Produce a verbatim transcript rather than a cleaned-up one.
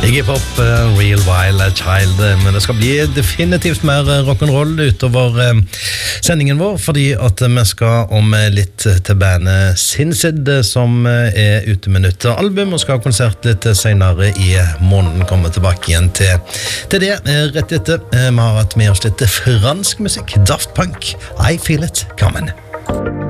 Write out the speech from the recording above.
Iggy Pop, uh, Real Wild Child. Men det skal bli definitivt mer rock'n'roll utover uh, sendingen vår, fordi at vi skal om litt til bandet Sinsid, som uh, er ute med nytt album og skal ha konsert litt senere i måneden. Kommer tilbake igjen til, til det uh, rett etter. Uh, vi har hatt med oss litt fransk musikk, Daft Punk, I Feel It Coming.